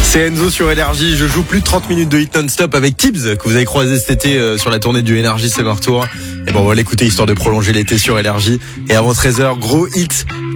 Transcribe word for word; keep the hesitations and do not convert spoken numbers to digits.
C'est Enzo sur Énergie. Je joue plus de trente minutes de hit non-stop avec Tibbs, que vous avez croisé cet été euh, sur la tournée du Énergie Summer Tour. Et bon, on va l'écouter histoire de prolonger l'été sur Énergie. Et avant treize heures, gros hit